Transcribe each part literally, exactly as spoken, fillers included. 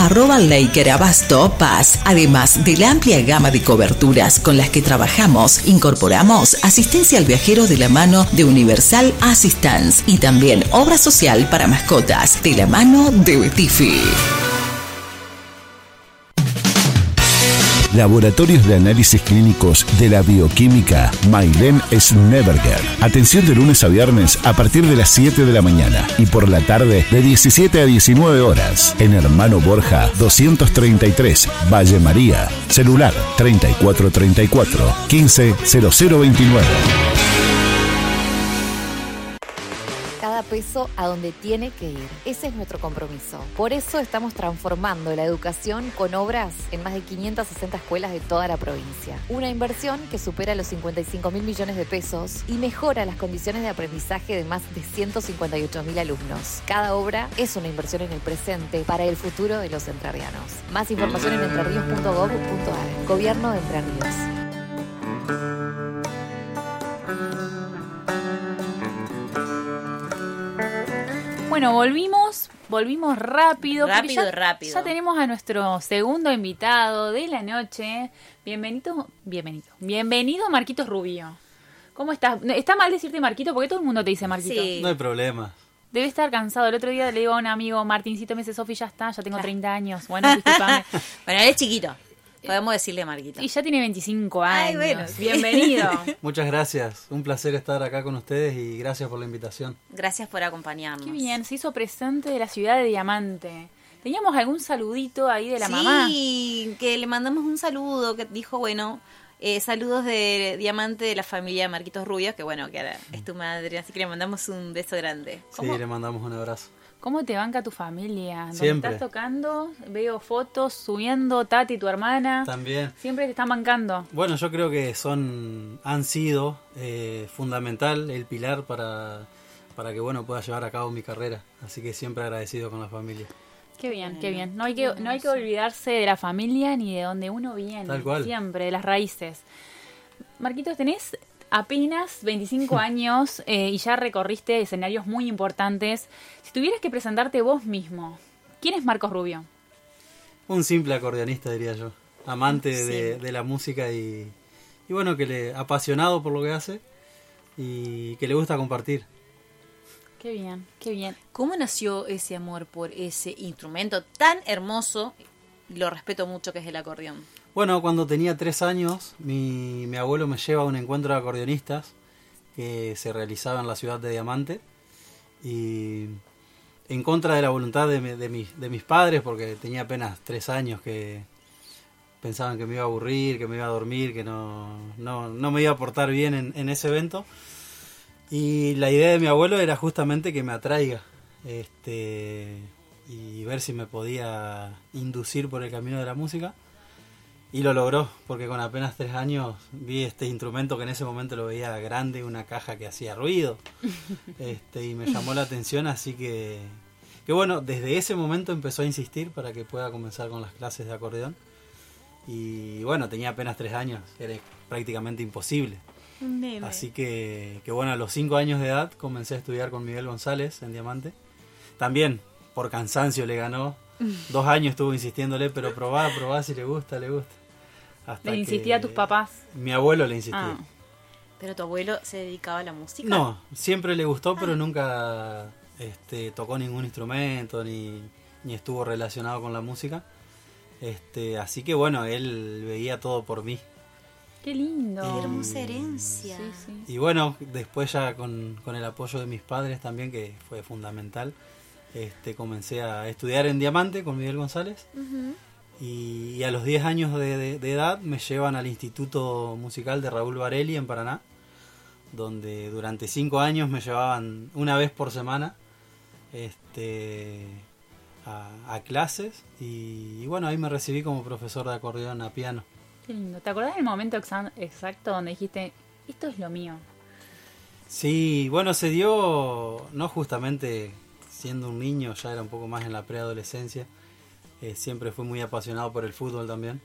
arroba Laker Abasto Paz. Además de la amplia gama de coberturas con las que trabajamos, incorporamos asistencia al viajero de la mano de Universal Assistance y también obra social para mascotas de la mano de Betifi. Laboratorios de Análisis Clínicos de la Bioquímica Mailén Schneeberger. Atención de lunes a viernes a partir de las siete de la mañana y por la tarde de diecisiete a diecinueve horas. En Hermano Borja doscientos treinta y tres, Valle María. Celular treinta y cuatro treinta y cuatro, quince cero cero veintinueve. Peso a donde tiene que ir. Ese es nuestro compromiso. Por eso estamos transformando la educación con obras en más de quinientas sesenta escuelas de toda la provincia. Una inversión que supera los cincuenta y cinco mil millones de pesos y mejora las condiciones de aprendizaje de más de ciento cincuenta y ocho mil alumnos. Cada obra es una inversión en el presente para el futuro de los entrerrianos. Más información en entrerríos punto gob punto ar. Gobierno de Entre Ríos. Bueno, volvimos, volvimos rápido. Rápido, ya, rápido. Ya tenemos a nuestro segundo invitado de la noche. Bienvenido, bienvenido. Bienvenido, Marquitos Rubio. ¿Cómo estás? Está mal decirte Marquito porque todo el mundo te dice Marquito. Sí. No hay problema. Debe estar cansado. El otro día le digo a un amigo, Martincito, me dice, Sofi, ya está, ya tengo treinta años. Bueno, disculpame. Bueno, él es chiquito. Podemos decirle Marquito. Y ya tiene veinticinco años. Ay, bueno. Bienvenido. Muchas gracias. Un placer estar acá con ustedes y gracias por la invitación. Gracias por acompañarnos. Qué bien, se hizo presente de la ciudad de Diamante. ¿Teníamos algún saludito ahí de la sí, mamá? Sí, que le mandamos un saludo, que dijo, bueno, eh, saludos de Diamante de la familia de Marquitos Rubio, que bueno, que ahora es tu madre, así que le mandamos un beso grande. Sí, le mandamos un abrazo. ¿Cómo te banca tu familia? ¿Dónde Siempre. estás tocando? Veo fotos subiendo, Tati, tu hermana. También. Siempre te están bancando. Bueno, yo creo que son, han sido eh, fundamental el pilar para, para que bueno pueda llevar a cabo mi carrera. Así que siempre agradecido con la familia. Qué bien, qué bien. No hay que, no hay que olvidarse de la familia ni de donde uno viene. Tal cual. Siempre, de las raíces. Marquitos, tenés apenas veinticinco años eh, y ya recorriste escenarios muy importantes. Si tuvieras que presentarte vos mismo, ¿quién es Marcos Rubio? Un simple acordeonista, diría yo. Amante Sí. de, de la música y, y bueno, que le apasionado por lo que hace y que le gusta compartir. Qué bien, qué bien. ¿Cómo nació ese amor por ese instrumento tan hermoso? Lo respeto mucho, que es el acordeón. Bueno, cuando tenía tres años, mi, mi abuelo me lleva a un encuentro de acordeonistas que se realizaba en la ciudad de Diamante y en contra de la voluntad de, mi- de, mis, de mis padres, porque tenía apenas tres años, que pensaban que me iba a aburrir, que me iba a dormir, que no, no, no me iba a portar bien en, en ese evento. Y la idea de mi abuelo era justamente que me atraiga este, y ver si me podía inducir por el camino de la música. Y lo logró, porque con apenas tres años vi este instrumento que en ese momento lo veía grande, una caja que hacía ruido, este, y me llamó la atención, así que, que bueno, desde ese momento empezó a insistir para que pueda comenzar con las clases de acordeón. Y bueno, tenía apenas tres años, era prácticamente imposible. Así que, que bueno, a los cinco años de edad comencé a estudiar con Miguel González en Diamante. También por cansancio le ganó. Dos años estuvo insistiéndole, pero probá, probá si le gusta, le gusta. Hasta ¿Le insistía a tus papás? Mi abuelo le insistía. Ah. ¿Pero tu abuelo se dedicaba a la música? No, siempre le gustó, pero nunca este, tocó ningún instrumento ni, ni estuvo relacionado con la música. Este, así que bueno, él veía todo por mí. Qué lindo. Qué hermosa herencia. Sí, sí. Y bueno, después ya con, con el apoyo de mis padres también, que fue fundamental, este, comencé a estudiar en Diamante con Miguel González. Uh-huh. Y, y a los diez años de, de, de edad me llevan al Instituto Musical de Raúl Varelli en Paraná, donde durante cinco años me llevaban una vez por semana este, a, a clases. Y, y bueno, ahí me recibí como profesor de acordeón a piano. Qué lindo. ¿Te acordás del momento exa- exacto donde dijiste, esto es lo mío? Sí, bueno, se dio, no justamente siendo un niño, ya era un poco más en la preadolescencia. Eh, siempre fui muy apasionado por el fútbol también.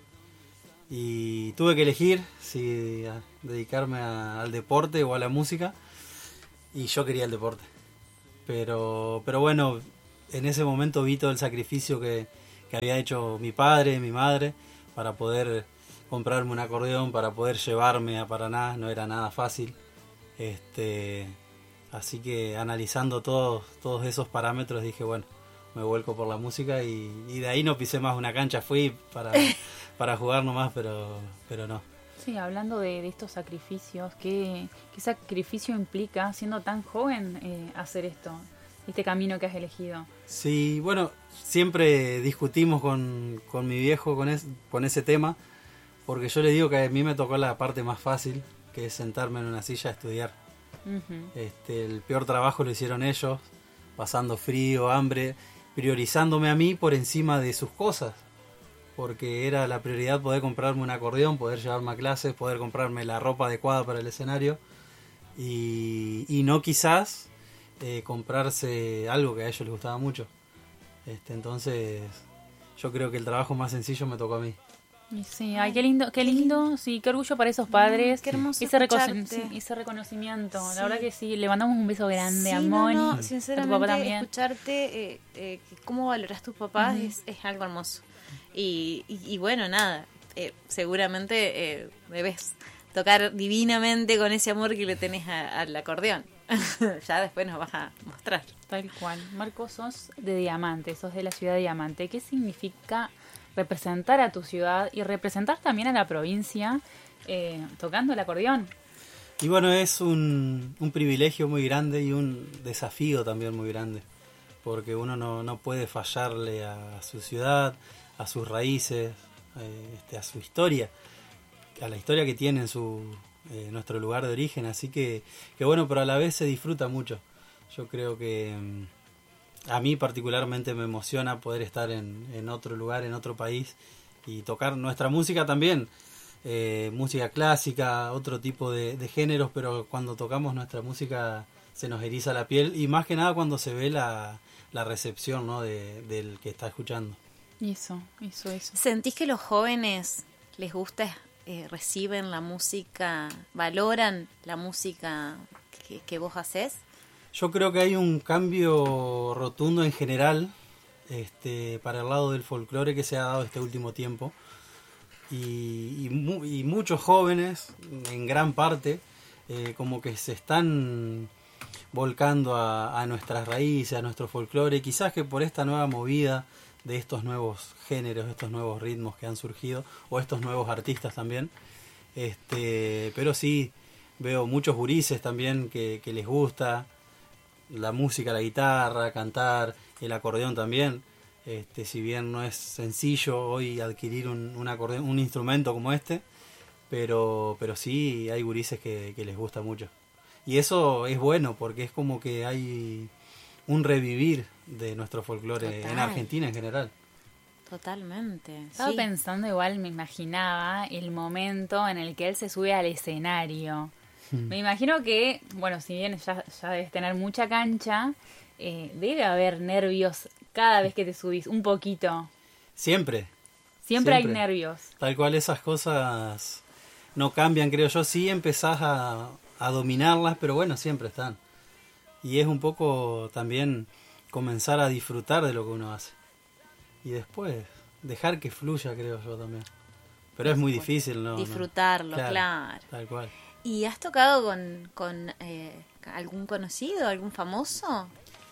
Y tuve que elegir si a dedicarme a- al deporte o a la música. Y yo quería el deporte. Pero, pero bueno, en ese momento vi todo el sacrificio que, que había hecho mi padre, mi madre, para poder comprarme un acordeón, para poder llevarme a Paraná. No era nada fácil. Este, así que analizando todos, todos esos parámetros dije, bueno, me vuelco por la música y, y de ahí no pisé más una cancha. Fui para, para jugar nomás, pero, pero no. Sí, hablando de, de estos sacrificios, ¿qué, ¿qué sacrificio implica siendo tan joven eh, hacer esto, este camino que has elegido? Sí, bueno, siempre discutimos con, con mi viejo con, es, con ese tema, porque yo le digo que a mí me tocó la parte más fácil, que es sentarme en una silla a estudiar. Uh-huh. Este, el peor trabajo lo hicieron ellos, pasando frío, hambre, priorizándome a mí por encima de sus cosas. Porque era la prioridad poder comprarme un acordeón, poder llevarme a clases, poder comprarme la ropa adecuada para el escenario y, y no quizás eh, comprarse algo que a ellos les gustaba mucho. Este, entonces yo creo que el trabajo más sencillo me tocó a mí. Y sí, ay, qué lindo, qué lindo, sí, qué orgullo para esos padres, qué hermoso ese, recono- sí, ese reconocimiento, sí. La verdad que sí, le mandamos un beso grande sí, a Moni, no, no, a tu sinceramente, papá también. Escucharte, eh, eh, cómo valoras tus papás Uh-huh. es, es algo hermoso. Y, y, y bueno, nada, eh, seguramente eh, debes tocar divinamente con ese amor que le tenés a, al acordeón. Ya después nos vas a mostrar. Tal cual. Marcos, sos de Diamante, sos de la ciudad de Diamante. ¿Qué significa representar a tu ciudad y representar también a la provincia eh, tocando el acordeón? Y bueno, es un, un privilegio muy grande y un desafío también muy grande, porque uno no, no puede fallarle a su ciudad, a sus raíces, eh, este, a su historia, a la historia que tiene en su, eh, nuestro lugar de origen, así que, que bueno, pero a la vez se disfruta mucho. Yo creo que mm, a mí particularmente me emociona poder estar en, en otro lugar, en otro país y tocar nuestra música también, eh, música clásica, otro tipo de, de géneros, pero cuando tocamos nuestra música se nos eriza la piel y más que nada cuando se ve la, la recepción, ¿no?, de, del que está escuchando. Eso, eso, eso. ¿Sentís que los jóvenes les gusta, eh, reciben la música, valoran la música que, que vos hacés? Yo creo que hay un cambio rotundo en general este, para el lado del folclore que se ha dado este último tiempo. Y, y, mu- y muchos jóvenes, en gran parte, eh, como que se están volcando a, a nuestras raíces, a nuestro folclore, quizás que por esta nueva movida de estos nuevos géneros, estos nuevos ritmos que han surgido, o estos nuevos artistas también. Este, pero sí, veo muchos gurises también que, que les gusta la música, la guitarra, cantar, el acordeón también. Este, si bien no es sencillo hoy adquirir un, un acordeón, un instrumento como este, pero, pero sí hay gurises que, que les gusta mucho. Y eso es bueno porque es como que hay un revivir de nuestro folclore en Argentina en general. Totalmente. Estaba sí. pensando igual, me imaginaba el momento en el que él se sube al escenario. Hmm. Me imagino que, bueno, si bien ya, ya debes tener mucha cancha, eh, debe haber nervios cada vez que te subís, un poquito. Siempre. Siempre, Siempre hay nervios. Tal cual esas cosas no cambian, creo yo. Sí empezás a, a dominarlas, pero bueno, siempre están. Y es un poco también comenzar a disfrutar de lo que uno hace. Y después dejar que fluya, creo yo también. Pero es muy difícil, ¿no? Disfrutarlo, no. Claro, claro. Tal cual. ¿Y has tocado con, con eh, algún conocido, algún famoso?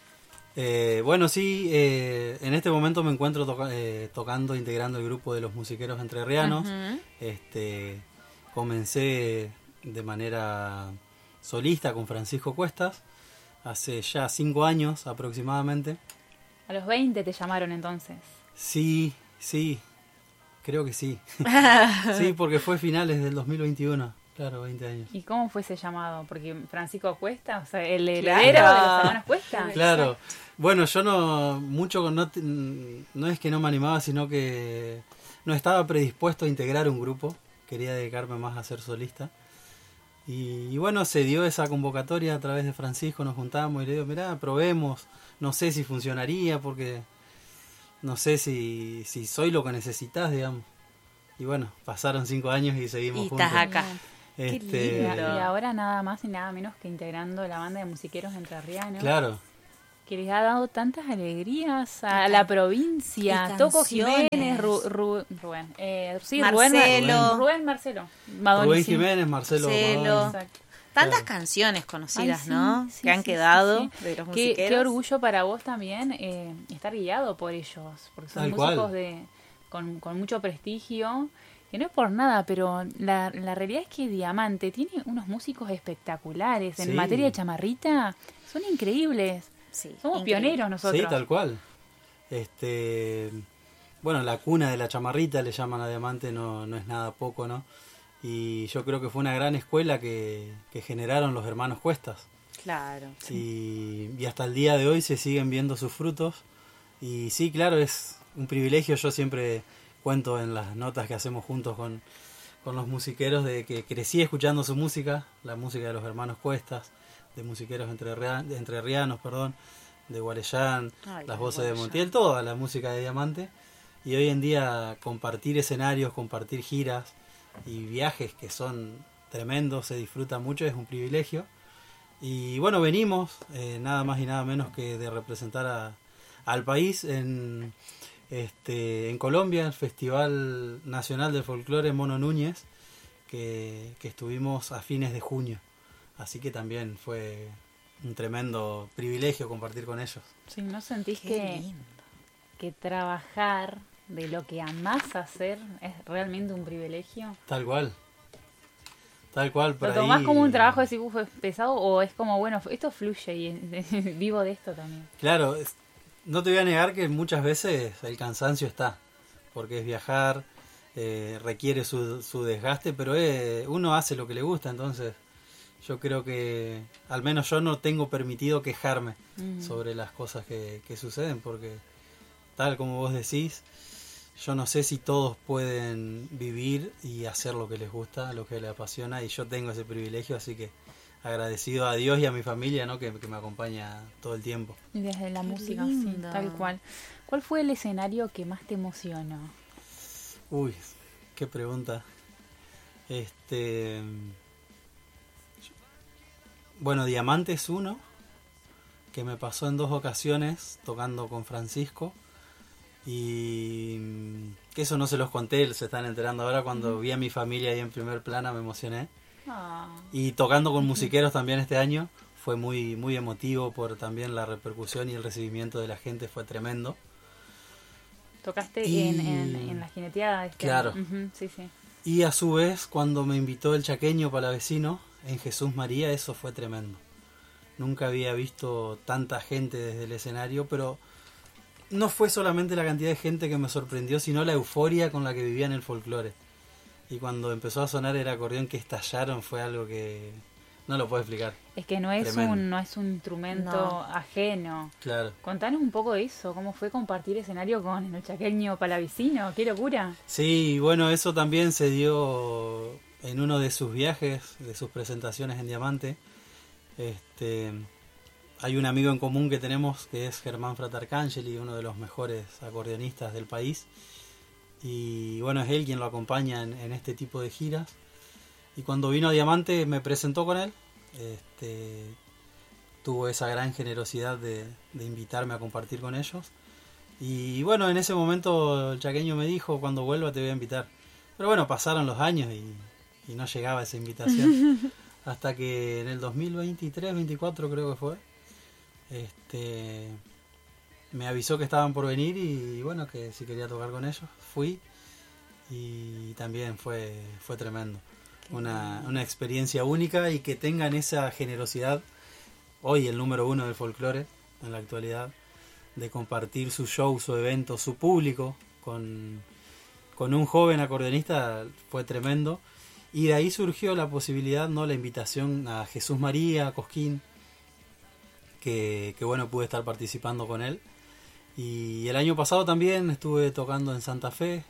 Eh, bueno, sí, eh, en este momento me encuentro toca- eh, tocando, integrando el grupo de los musiqueros entrerrianos. Uh-huh. Este, comencé de manera solista con Francisco Cuestas, hace ya cinco años aproximadamente. ¿A los veinte te llamaron entonces? Sí, sí, creo que sí. Sí, porque fue finales del dos mil veintiuno. Claro, veinte años. ¿Y cómo fue ese llamado? Porque Francisco Cuesta, o sea, el heredero claro. de los hermanos Cuesta. Claro. Bueno, yo no mucho no, no es que no me animaba, sino que no estaba predispuesto a integrar un grupo. Quería dedicarme más a ser solista. Y, y bueno, se dio esa convocatoria a través de Francisco, nos juntamos y le digo, mirá, probemos. No sé si funcionaría porque no sé si, si soy lo que necesitas, digamos. Y bueno, pasaron cinco años y seguimos y juntos. Estás acá. Este, y ahora nada más y nada menos que integrando la banda de musiqueros entrerrianos. Claro. que les ha dado tantas alegrías a la provincia. Y Toco canciones. Jiménez, Ru, Ru- Rubén, eh, sí, Marcelo. Rubén, Rubén Marcelo. Madoni, Rubén sí. Jiménez, Marcelo. Marcelo. Madoni. Exacto. Tantas Claro. canciones conocidas, Ay, sí, ¿no? sí, que han sí, quedado sí, sí. de los Qué, musiqueros. qué orgullo para vos también eh, estar guiado por ellos, porque son Tal músicos cual. de con, con mucho prestigio, que no es por nada, pero la, la realidad es que Diamante tiene unos músicos espectaculares. En Sí. materia de chamarrita, son increíbles. Sí, Somos increíble. pioneros nosotros. Sí, tal cual. Este, bueno, la cuna de la chamarrita le llaman a Diamante, no, no es nada poco, ¿no? Y yo creo que fue una gran escuela que, que generaron los hermanos Cuestas. Claro. Y, y hasta el día de hoy se siguen viendo sus frutos. Y sí, claro, es un privilegio. Yo siempre cuento en las notas que hacemos juntos con, con los musiqueros de que crecí escuchando su música, la música de los hermanos Cuestas, de musiqueros entrerria- entrerrianos, perdón, de Guarellán, Ay, las de voces de Guarellán. Montiel, toda la música de Diamante. Y hoy en día compartir escenarios, compartir giras y viajes que son tremendos, se disfruta mucho, es un privilegio. Y bueno, venimos eh, nada más y nada menos que de representar a, al país en, este, en Colombia, el Festival Nacional del Folclore Mono Núñez, que, que estuvimos a fines de junio. Así que también fue un tremendo privilegio compartir con ellos. Sí, ¿no sentís Qué que, lindo. que trabajar de lo que amás hacer es realmente un privilegio? Tal cual. Tal cual. Por ¿Lo tomás ahí- como un trabajo de decir, "Uf, es pesado", o es como, bueno, esto fluye y vivo de esto también? Claro, es- no te voy a negar que muchas veces el cansancio está, porque es viajar, eh, requiere su, su desgaste, pero eh, uno hace lo que le gusta, entonces yo creo que al menos yo no tengo permitido quejarme Mm. sobre las cosas que, que suceden, porque tal como vos decís, yo no sé si todos pueden vivir y hacer lo que les gusta, lo que les apasiona, y yo tengo ese privilegio, así que agradecido a Dios y a mi familia, ¿no? que, que me acompaña todo el tiempo. Y desde la Qué música, sí, lindo. tal cual. ¿Cuál fue el escenario que más te emocionó? Uy, qué pregunta. Este. Bueno, Diamante es uno que me pasó en dos ocasiones tocando con Francisco. Y que eso no se los conté, se están enterando ahora. Cuando vi a mi familia ahí en primer plano me emocioné. Ah, Y tocando con musiqueros también este año fue muy, muy emotivo por también la repercusión y el recibimiento de la gente, fue tremendo. tocaste Y- en, en, en la jineteada. Este Claro. año. Ujú, sí, sí. Y a su vez, cuando me invitó el chaqueño palavecino en Jesús María, eso fue tremendo. Nunca había visto tanta gente desde el escenario, pero no fue solamente la cantidad de gente que me sorprendió, sino la euforia con la que vivían el folclore. Y cuando empezó a sonar el acordeón que estallaron, fue algo que no lo puedo explicar. Es que no es Tremendo. un no es un instrumento No. ajeno. Claro. Contanos un poco de eso, cómo fue compartir escenario con el chaqueño palavecino, qué locura. Sí, bueno, eso también se dio en uno de sus viajes, de sus presentaciones en Diamante. Este, hay un amigo en común que tenemos que es Germán Fratarcangeli, uno de los mejores acordeonistas del país. Y bueno, es él quien lo acompaña en, en este tipo de giras. Y cuando vino a Diamante me presentó con él. Este, tuvo esa gran generosidad de, de invitarme a compartir con ellos. Y bueno, en ese momento el chaqueño me dijo, cuando vuelva te voy a invitar. Pero bueno, pasaron los años y, y no llegaba esa invitación. Hasta que en el dos mil veintitrés, veinticuatro creo que fue, este, me avisó que estaban por venir y bueno, que si quería tocar con ellos. Fui y también fue, fue tremendo. Una, una experiencia única, y que tengan esa generosidad, hoy el número uno del folclore en la actualidad, de compartir su show, su evento, su público con, con un joven acordeonista, fue tremendo. Y de ahí surgió la posibilidad, no la invitación a Jesús María, a Cosquín, que, que bueno, pude estar participando con él. Y el año pasado también estuve tocando en Santa Fe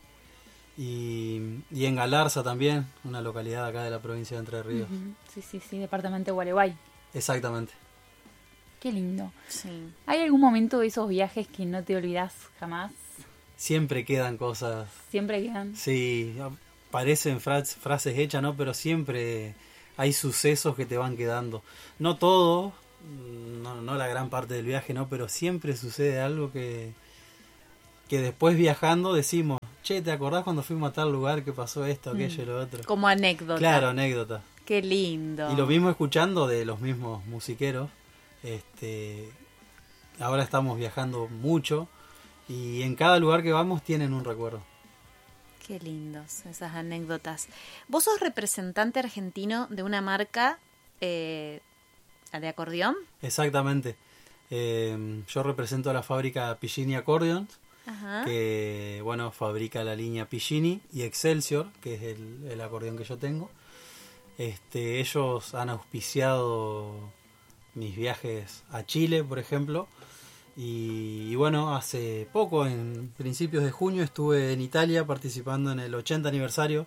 y, y en Galarza también, una localidad acá de la provincia de Entre Ríos. Ujú, sí, sí, sí, departamento de Gualeguay. Exactamente. Qué lindo. Sí. ¿Hay algún momento de esos viajes que no te olvidás jamás? Siempre quedan cosas, Siempre quedan. sí, parecen fras- frases hechas, ¿no? Pero siempre hay sucesos que te van quedando. No todo, no, no la gran parte del viaje, no, pero siempre sucede algo que, que después viajando decimos, che, ¿te acordás cuando fuimos a tal lugar que pasó esto, aquello y lo otro? Como anécdota. Claro, anécdota. Qué lindo. Y lo mismo escuchando de los mismos musiqueros. Este, ahora estamos viajando mucho y en cada lugar que vamos tienen un recuerdo. Qué lindos esas anécdotas. Vos sos representante argentino de una marca eh, de acordeón. Exactamente. Eh, yo represento a la fábrica Piccini Accordions, Ajá. que bueno, fabrica la línea Piccini y Excelsior, que es el, el acordeón que yo tengo. Este, ellos han auspiciado mis viajes a Chile, por ejemplo. Y, y bueno, hace poco, en principios de junio, estuve en Italia participando en el ochenta aniversario,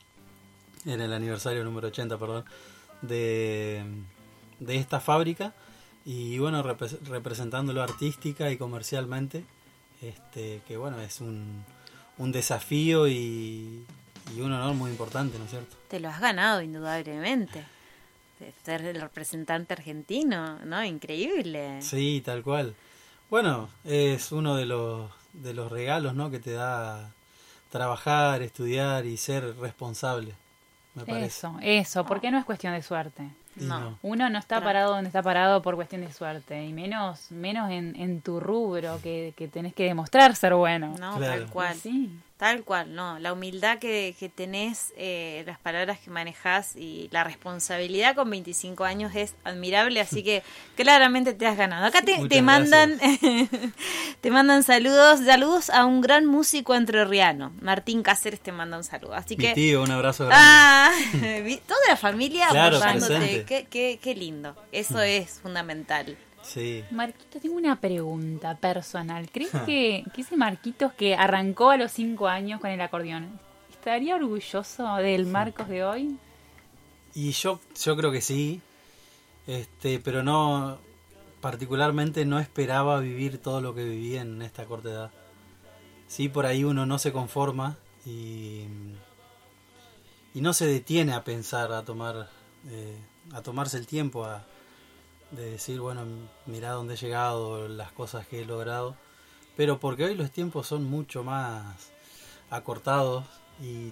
en el aniversario número ochenta, perdón, de, de esta fábrica. Y bueno, repre- representándolo artística y comercialmente, este, que bueno, es un, un desafío y, y un honor muy importante, ¿no es cierto? Te lo has ganado, indudablemente. De ser el representante argentino, ¿no? Increíble. Sí, tal cual. Bueno, es uno de los de los regalos, ¿no?, que te da trabajar, estudiar y ser responsable, me parece. Eso, eso, porque no es cuestión de suerte. Y No. no. Uno no está Claro. parado donde está parado por cuestión de suerte, y menos menos en, en tu rubro, que, que tenés que demostrar ser bueno. No, Claro. tal cual. Sí. Tal cual, no. La humildad que, que tenés, eh, las palabras que manejás y la responsabilidad con veinticinco años es admirable, así que claramente te has ganado. Acá te, Muchas te mandan te mandan saludos, saludos a un gran músico entrerriano. Martín Cáceres te manda un saludo. Así Mi que tío, un abrazo grande. ah, vi- toda la familia Claro, apoyándote. presente. Qué, qué, qué lindo. Eso es fundamental. Sí. Marquitos, tengo una pregunta personal. ¿Crees que, que ese Marquitos que arrancó a los cinco años con el acordeón, estaría orgulloso del Marcos de hoy? Y yo yo creo que sí. Este, pero no particularmente no esperaba vivir todo lo que viví en esta corta edad. Sí, por ahí uno no se conforma y y no se detiene a pensar, a tomar eh, a tomarse el tiempo a de decir, bueno, mirá dónde he llegado, las cosas que he logrado, pero porque hoy los tiempos son mucho más acortados y,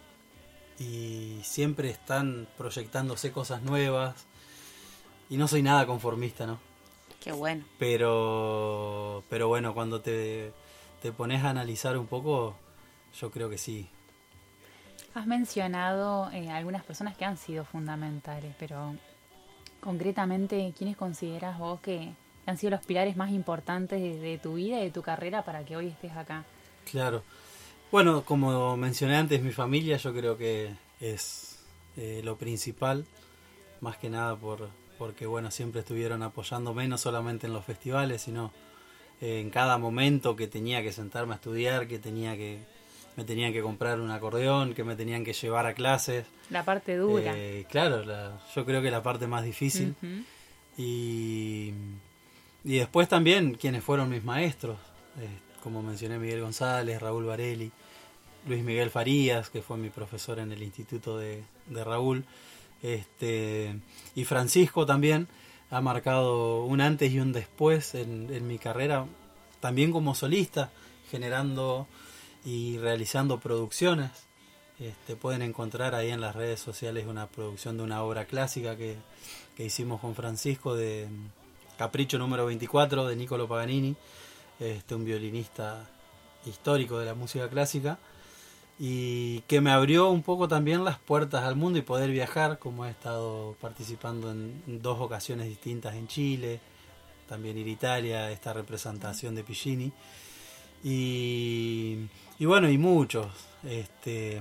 y siempre están proyectándose cosas nuevas y no soy nada conformista, ¿no? Qué bueno. Pero, pero bueno, cuando te, te pones a analizar un poco, yo creo que sí. Has mencionado eh, algunas personas que han sido fundamentales, pero concretamente, ¿quiénes consideras vos que han sido los pilares más importantes de, de tu vida y de tu carrera para que hoy estés acá? Claro. Bueno, como mencioné antes, mi familia yo creo que es eh, lo principal, más que nada por porque bueno, siempre estuvieron apoyándome, no solamente en los festivales, sino eh, en cada momento que tenía que sentarme a estudiar, que tenía que me tenían que comprar un acordeón, que me tenían que llevar a clases. La parte dura. Eh, claro, la, yo creo que la parte más difícil. Ujú. y, y después también quienes fueron mis maestros, eh, como mencioné, Miguel González, Raúl Varelli, Luis Miguel Farías, que fue mi profesor en el instituto de, de Raúl, este, y Francisco también ha marcado un antes y un después en, en mi carrera, también como solista, generando y realizando producciones. Este, pueden encontrar ahí en las redes sociales una producción de una obra clásica que, que hicimos con Francisco, de Capricho número veinticuatro de Niccolo Paganini, este, un violinista histórico de la música clásica, y que me abrió un poco también las puertas al mundo y poder viajar, como he estado participando en dos ocasiones distintas en Chile, también ir a Italia, esta representación de Piccini. Y, y bueno, y muchos este,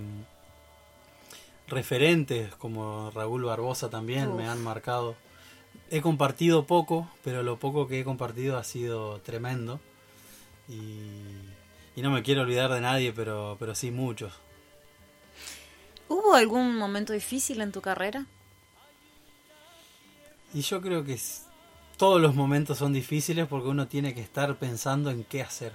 referentes como Raúl Barbosa también Uf. me han marcado. He compartido poco, pero lo poco que he compartido ha sido tremendo. Y, y no me quiero olvidar de nadie, pero, pero sí muchos. ¿Hubo algún momento difícil en tu carrera? Y yo creo que es- todos los momentos son difíciles porque uno tiene que estar pensando en qué hacer.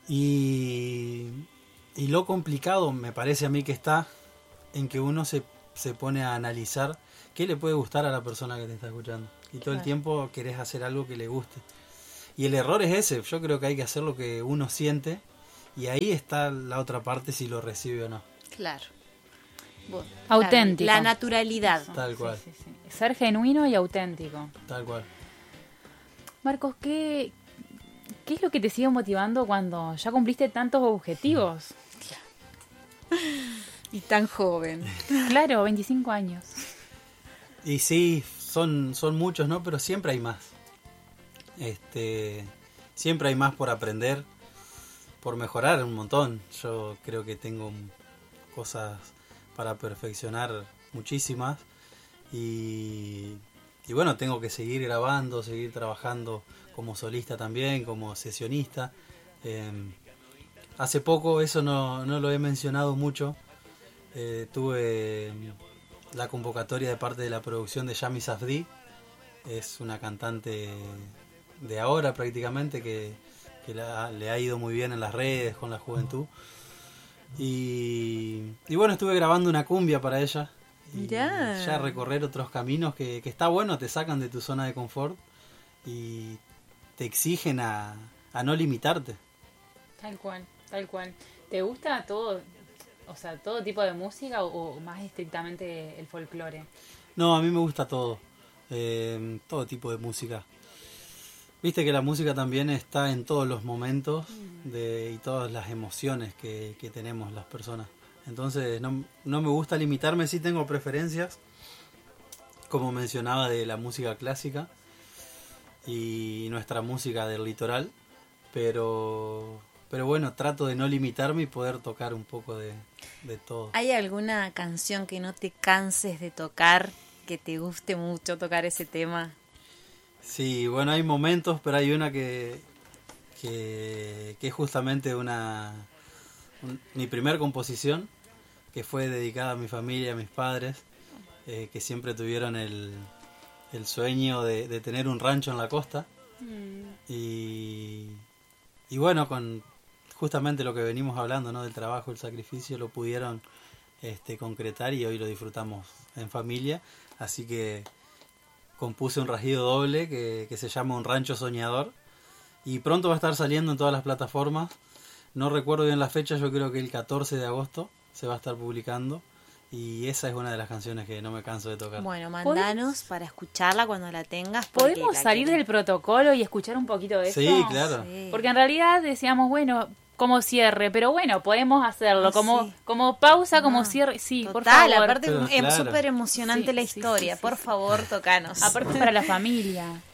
Y, y lo complicado me parece a mí que está en que uno se, se pone a analizar qué le puede gustar a la persona que te está escuchando. Y todo el Claro. tiempo querés hacer algo que le guste. Y el error es ese, yo creo que hay que hacer lo que uno siente y ahí está la otra parte si lo recibe o no. Claro. Bueno, Auténtico. La, la naturalidad. Tal cual, Sí, sí, sí. Ser genuino y auténtico. tal cual. Marcos, ¿qué, ¿qué es lo que te sigue motivando cuando ya cumpliste tantos objetivos? Y tan joven. Claro, veinticinco años. Y sí, son, son muchos, ¿no? Pero siempre hay más. Este, siempre hay más por aprender, por mejorar un montón. Yo creo que tengo cosas para perfeccionar muchísimas. Y, y bueno, tengo que seguir grabando, seguir trabajando como solista también, como sesionista. Eh, hace poco, eso no, no lo he mencionado mucho, eh, tuve la convocatoria de parte de la producción de Yami Safdie. Es una cantante de ahora prácticamente que, que la, le ha ido muy bien en las redes con la juventud. Y, y bueno, estuve grabando una cumbia para ella. Y Mirá. ya recorrer otros caminos que, que está bueno, te sacan de tu zona de confort y te exigen a, a no limitarte. Tal cual, tal cual. ¿Te gusta todo, o sea, todo tipo de música o, o más estrictamente el folclore? No, a mí me gusta todo, eh, todo tipo de música. Viste que la música también está en todos los momentos de, y todas las emociones que, que tenemos las personas. Entonces no, no me gusta limitarme, sí tengo preferencias, como mencionaba, de la música clásica y nuestra música del litoral, pero, pero bueno, trato de no limitarme y poder tocar un poco de, de todo. ¿Hay alguna canción que no te canses de tocar, que te guste mucho tocar ese tema? Sí, bueno, hay momentos, pero hay una que, que, que es justamente una un- mi primer composición, que fue dedicada a mi familia, a mis padres, eh, que siempre tuvieron el, el sueño de, de tener un rancho en la costa. Y, y bueno, con justamente lo que venimos hablando, ¿no? Del trabajo, el sacrificio, lo pudieron este, concretar y hoy lo disfrutamos en familia. Así que compuse un rasguido doble que, que se llama Un Rancho Soñador y pronto va a estar saliendo en todas las plataformas. No recuerdo bien la fecha, yo creo que el catorce de agosto se va a estar publicando y esa es una de las canciones que no me canso de tocar. Bueno, mandanos para escucharla cuando la tengas. porque ¿Podemos la salir quiero. del protocolo y escuchar un poquito de eso? Sí, claro. Sí. Porque en realidad decíamos, bueno, como cierre, pero bueno, podemos hacerlo, Ah, como sí. como pausa, como Ah, cierre, sí, por Total, favor. aparte Pero es claro. súper emocionante Sí, la sí, sí, historia. sí, por sí. favor, tocanos. Aparte para la familia.